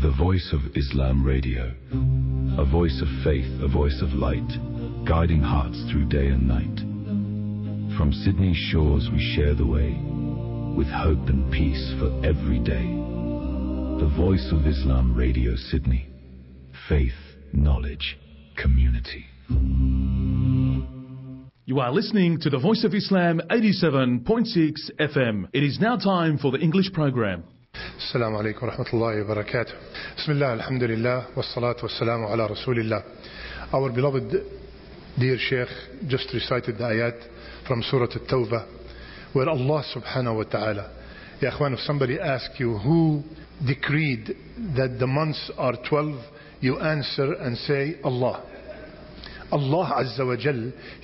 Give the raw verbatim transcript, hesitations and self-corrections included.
The Voice of Islam Radio. A voice of faith, a voice of light, guiding hearts through day and night. From Sydney's shores we share the way, with hope and peace for every day. The Voice of Islam Radio Sydney. Faith, knowledge, community. You are listening to the Voice of Islam eighty-seven point six F M. It is now time for the English program. Assalamu alaikum wa rahmatullahi wa barakatuh. Bismillah, alhamdulillah, wa salatu wa salamu ala rasulillah. Our beloved dear Sheikh just recited the ayat from Surah At-Tawbah, where Allah subhanahu wa ta'ala, Ya akhwan, if somebody asks you who decreed that the months are twelve, you answer and say Allah. Allah Azza wa Jal,